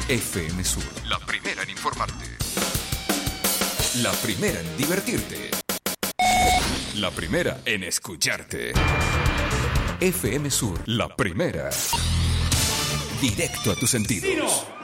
FM Sur. La primera en informarte. La primera en divertirte. La primera en escucharte. FM Sur, la primera. Directo a tus sentidos.